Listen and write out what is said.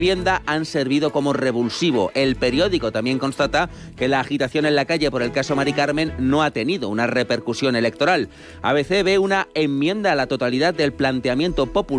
vivienda han servido como revulsivo. El periódico también constata que la agitación en la calle por el caso Mari Carmen no ha tenido una repercusión electoral. ABC ve una enmienda a la totalidad del planteamiento popular